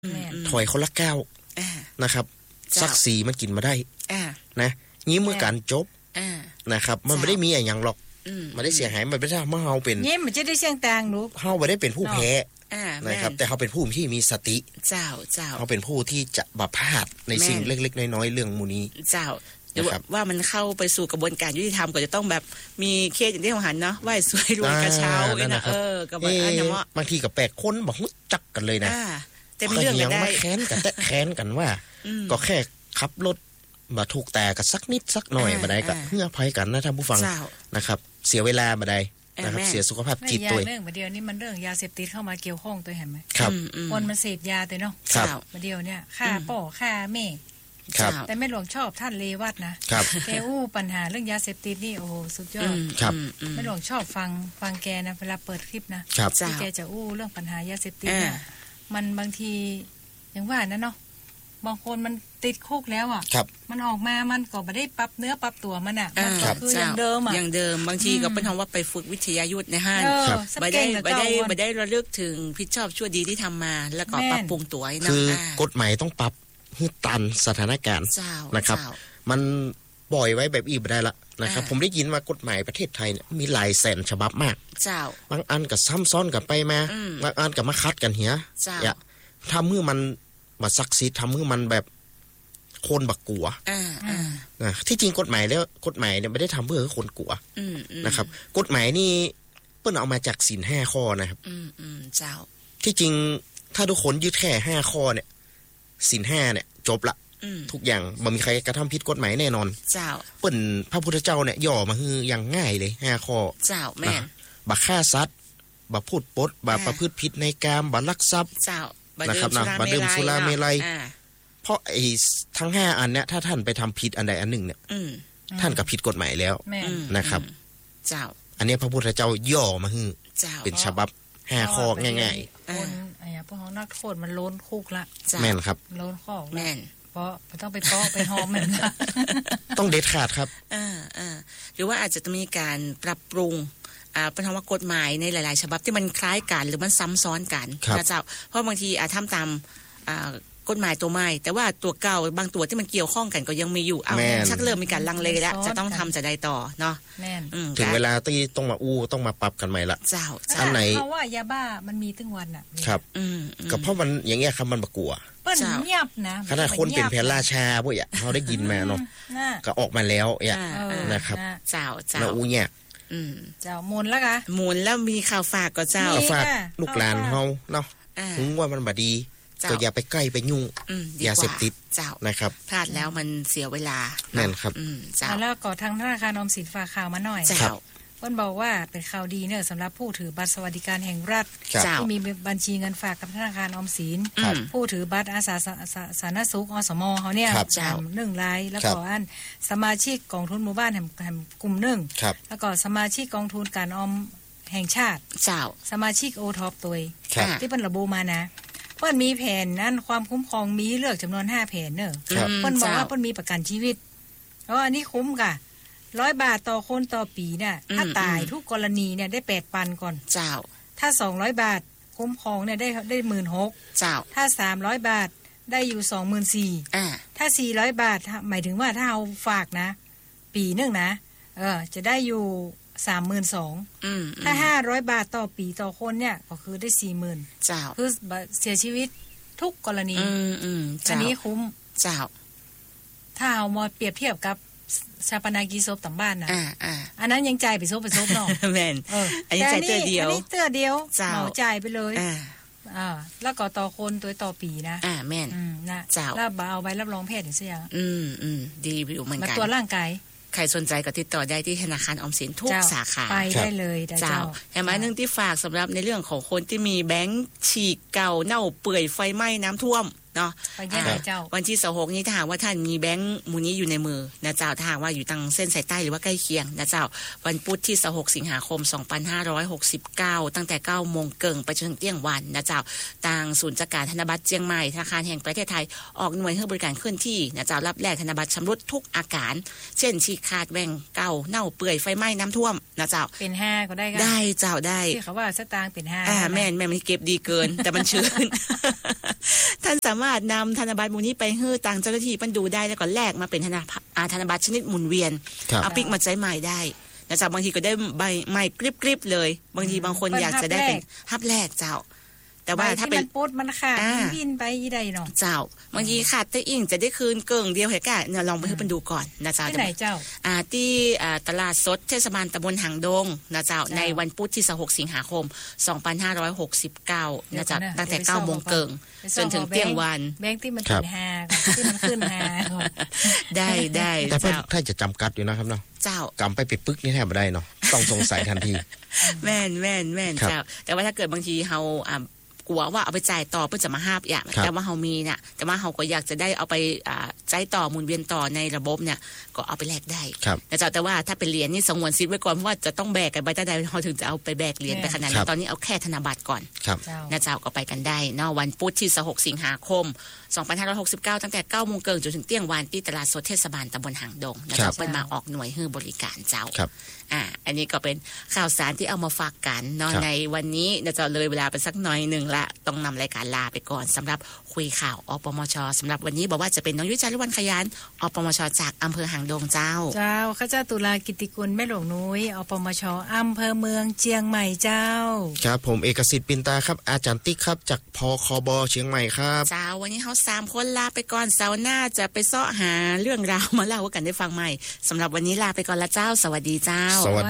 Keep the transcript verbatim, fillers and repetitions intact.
ถอยคนละก้าวนะครับศักดิ์ศรีมันกินมาได้นะงี้เมื่อการจบนะครับมันไม่ได้มีอย่างหรอกมันได้เสียหายมันไม่ได้เมื่อเฮาเป็นงี้มันจะได้เสียงต่างหนูเฮาไม่ได้เป็นผู้แพ้นะครับแต่เขาเป็นผู้ที่มีสติเจ้าเจ้าเขาเป็นผู้ที่จะบำพาดในสิ่งเล็กๆน้อยๆเรื่องมูนี้เจ้าหรือว่ามันเข้าไปสู่กระบวนการยุติธรรมก็จะต้องแบบมีเคสอย่างที่เราหันเนาะไหว้สวยรวยกระเช้านะเออกับอันนี้ว่าบางทีกับแปลกคนบอกจักกันเลยนะแต่มีเรื่องกันได้แค้นกันแต่แค้นกันว่าก็แค่ขับรถมาถูกแต่กันสักนิดสักหน่อยมาได้ก็เพื่อภัยกันนะท่านผู้ฟังนะครับเสียเวลามาได้นะครับเสียสุขภาพจิตตัวเรื่องมาเดียวนี่มันเรื่องยาเสพติดเข้ามาเกี่ยวข้องตัวเห็นไหมครับคนมันเสพยาตัวเนาะมาเดียวเนี่ยฆ่าป่อฆ่าแม่แต่แม่หลวงชอบท่านเลวัตนะแกอู้ปัญหาเรื่องยาเสพติดนี่โอ้สุดยอดแม่หลวงชอบฟังฟังแกนะเวลาเปิดคลิปนะที่แกจะอู้เรื่องปัญหายาเสพติดเนี่ยมันบางทีอย่างว่านะเนาะบางคนมันติดคุกแล้วอ่ะมันออกมามันก็ไม่ได้ปรับเนื้อปรับตัวมันอ่ะมันก็คืออย่างเดิมอ่ะอย่างเดิมบางทีก็เป็นคำว่าไปฝึกวิทยายุทธในห้างไม่ได้ไม่ได้ไม่ได้ระลึกถึงผิดชอบชั่วดีที่ทำมาแล้วก็ปรับปรุงตัวนะคือกฎหมายต้องปรับให้ตันสถานการณ์นะครับมันปล่อยไว้แบบอีกไม่ได้ละนะครับผมได้ยินว่ากฎหมายประเทศไทยเนี่ยมีหลายแสนฉบับมากบางอันก็ซ้ำซ้อนกันไปมาบางอันก็มาคัดกันเหี้ยอย่าทำเมื่อมันมาซักซีดทำเมื่อมันแบบคนบักกลัวนะที่จริงกฎหมายแล้วกฎหมายเนี่ยไม่ได้ทำเพื่อคนกลัวนะครับกฎหมายนี่เปิ้นเอามาจากศีลห้าข้อนะครับเจ้าที่จริงถ้าทุกคนยึดแค่ห้าข้อเนี่ยศีลห้าเนี่ยจบละทุกอย่างบ่มีใครกระทำผิดกฎหมายแน่นอนเจ้าเปิ้นพระพุทธเจ้าเนี่ยย่อมาคืออย่างง่ายเลยห้าข้อเจ้าแม่นบ่ฆ่าสัตว์บ่พูดปดบ่ประพฤติผิดในกามบ่ลักทรัพย์เจ้านะครับนะบ่ดื่มสุราเมลัยเพราะไอ้ทั้งห้าอันเนี้ยถ้าท่านไปทำผิดอันใดอันหนึ่งเนี่ยท่านก็ผิดกฎหมายแล้วนะครับเจ้าอันนี้พระพุทธเจ้าย่อมาคือเป็นฉบับห้าข้อง่ายๆคนไอ้พวกนักโทษมันล้นคุกละแม่นครับล้นข้อแม่นเพราะมันต้องไปเปาะไปหอมมันนะต้องเด็ดขาดครับอ่าๆหรือว่าอาจจะมีการปรับปรุงอ่าเป็นคำว่ากฎหมายในหลายๆฉบับที่มันคล้ายกันหรือมันซ้ำซ้อนกันนะเจ้าเพราะบางทีอาจทำตามอ่ากฎหมายตัวใหม่แต่ว่าตัวเก่าบางตัวที่มันเกี่ยวข้องกันก็ยังมีอยู่เอาชักเริ่มมีการลังเลแล้วจะต้องทำจะได้ต่อเนาะถึงเวลาที่ต้องมาอู้ต้องมาปรับกันใหม่ละเจ้าอันไหนเพราะว่ายาบ้ามันมีตึ้งวันอ่ะครับก็เพราะมันอย่างเงี้ยครับมันบกลัวเปิ้นเงียบนะขนาดคนเป็นแผนราชาพวกอย่างเขาได้ยินมาเนาะก็ออกมาแล้วเนี่ยนะครับเจ้าเจ้าแล้วอู้เนี่ยเจ้ามูลแล้วคะมูลแล้วมีข่าวฝากก็เจ้าฝากลูกหลานเฮาเนาะถึงว่ามันบ่ดีก็อย่าไปใกล้ไปยุ่งอย่าเสพติดนะครับพลาดแล้วมันเสียเวลานั่นครับแล้วก็ทางธนาคารออมสินฝากข่าวมาหน่อยเพิ่นบอกว่าเป็นข่าวดีเนี่ยสำหรับผู้ถือบัตรสวัสดิการแห่งรัฐที่มีบัญชีเงินฝากกับธนาคารออมสินผู้ถือบัตรอาสาสาธารณสุขอสมเขาเนี่ยหนึ่งรายแล้วก็อันสมาชิกกองทุนหมู่บ้านแห่งกลุ่มหนึ่งแล้วก็สมาชิกกองทุนการออมแห่งชาติสมาชิกโอท็อปตัวที่เพิ่นระบุมานะเพิ่นมีแผนนั้นความคุ้มครองมีเลือกจำนวนห้าแผนเนอะเพิ่นบอกว่าเพิ่นมีประกันชีวิตเพราะอันนี้คุ้มค่ะร้อยบาทต่อคนต่อปีเนี่ยถ้าตายทุกกรณีเนี่ยได้แปดพันก่อนเจ้าถ้าสองร้อยบาทคุ้มครองเนี่ยได้ได้ หนึ่งหมื่นหกพันเจ้าถ้าสามร้อยบาทได้อยู่ สองหมื่นสี่พันอ่าถ้าสี่ร้อยบาทหมายถึงว่าถ้าเอาฝากนะปีนึงนะเออจะได้อยู่ สามหมื่นสองพันอืมถ้าห้าร้อยบาทต่อปีต่อคนเนี่ยก็คือได้ สี่หมื่นเจ้าคือเสียชีวิตทุกกรณีอืมๆอันนี้คุ้มเจ้าถ้าเอามาเปรียบเทียบกับชาปนากิจศพต่างบ้านนะอ่าๆอันนั้นยังจ่ายไปศพไปศพเนาะแม่นเอออันนี้จ่ายเตื้อเดียวอันนี้เตื้อเดียวเหมาจ่ายไปเลยอ่าอ่าแล้วก็ต่อคนตัวต่อปีนะอ่าแม่นอืมนะเจ้าแล้วเอาใบรับรองแพทย์จังซี่อ่ะอืมๆดีอยู่เหมือนกันมาตรวจร่างกายใครสนใจก็ติดต่อได้ที่ธนาคารออมสินทุกสาขาไปได้เลยเจ้าแห่งนึงที่ฝากสำหรับในเรื่องของคนที่มีแบงค์ฉีกเก่าเน่าเปื่อยไฟไหม้น้ำท่วมเนาะวันที่สิบหกนี้ถ้าหากว่าท่านมีแบงค์มูนี้อยู่ในมือนะเจ้าถ้าหากว่าอยู่ทางเส้นสายใต้หรือว่าใกล้เคียงนะเจ้าวันพุธที่สิบหกสิงหาคมสองพันห้าร้อยหกสิบเก้าตั้งแต่เก้าโมงเกิงไปจนถึงเที่ยงวันนะเจ้าทางศูนย์จัดการธนบัตรเชียงใหม่ธนาคารแห่งประเทศไทยออกหน่วยให้บริการเคลื่อนที่นะเจ้ารับแลกธนบัตรชำรุดทุกอาการเช่นฉีกขาดแหว่งเก่าเน่าเปื่อยไฟไหม้น้ำท่วมนะเจ้าเป็นห้าก็ได้ได้เจ้าได้ที่เขาว่าสตางค์เป็นห้าอ่าแม่นแม่มันเก็บดีเกินแต่มันชื้น ท่านสามารถนำธนบัตรมูลนี้ไปให้ต่างเจ้าหน้าที่มันดูได้แล้วก็แลกมาเป็นธนบัตรธนบัตรชนิดหมุนเวียนเอาปิกมาใช้ใหม่ได้นะจ๊ะบางทีก็ได้ใบใหม่กริบๆเลยบางทีบางคนอยากจะได้เป็นฮับแรกเจ้าแต่ว่าถ้าเป็นปุ๊ดมันขาดบินไปยี่ใดเนาะเจ้าบางทีขาดแต่อิ่งจะได้คืนเกิงเดียวเหรอกะเนี่ยลองไปให้มันดูก่อนนะเจ้าที่ไหนเจ้าอ่าที่อ่าตลาดสดเทศบาลตำบลหางดงนะเจ้าในวันพุธที่สิบหกสิงหาคมสองพันห้าร้อยหกสิบเก้านะเจ้าตั้งแต่เก้าโมงเกิงจนถึงเที่ยงวันแบงค์ที่มันขึ้นห้าที่มันขึ้นห้าได้ได้แต่เพื่อนถ้าจะจำกัดอยู่นะครับเนาะเจ้ากำไปปิดปึ๊กนี่แทบไม่ได้เนาะต้องสงสัยทันทีแม่นแม่นแม่นเจ้าแต่ว่าถ้าเกิดบางทีเฮาอ่ากลัวว่าเอาไปจ่ายต่อเพื่อจะมาห้าบอย่างแต่ว่าเฮามีเนี่ยแต่ว่าเฮาก็อยากจะได้เอาไปจ่ายต่อหมุนเวียนต่อในระบบเนี่ยก็เอาไปแลกได้แต่เจ้าแต่ว่าถ้าเป็นเหรียญนี่สงวนสิทธิ์ไว้ก่อนเพราะว่าจะต้องแบกกันไปตั้งแต่เฮาถึงจะเอาไปแบกเหรียญไปขนาดนี้ตอนนี้เอาแค่ธนบัตรก่อนนะเจ้าก็ไปกันได้เนาะวันพุธที่สิบหกสิงหาคมสองพันห้าร้อยหกสิบเก้าตั้งแต่เก้าโมงเกินจนถึงเที่ยงวันที่ตลาดสดเทศบาลตำบลหางดงนะเจ้าเป็นมาออกหน่วยให้บริการเจ้าอ่าอันนี้ก็เป็นข่าวสารที่เอามาฝากกันเนาะในวันนี้นะเจ้าเลยเวลาไปสักหน่อยนึงละต้องนำรายการลาไปก่อนสำหรับคุยข่าวอปมช.สำหรับวันนี้บอกว่าจะเป็นน้องยุ้ยจารุวรรณขยันอปมช.จากอำเภอหางดงเจ้าเจ้าข้าเจ้าตุลากิติกุลแม่หลวงนุ้ยอปมช.อำเภอเมืองเชียงใหม่เจ้าครับผมเอกสิทธิ์ปินตาครับอาจารย์ติ๊กครับจากพคบเชียงใหม่ครับเจ้าวันนี้เขาสามคนลาไปก่อนเสาร์หน้าจะไปเสาะหาเรื่องราวมาเล่ากันได้ฟังใหม่สำหรับวันนี้ลาไปก่อนละเจ้าสวัสดีเจ้าสวัส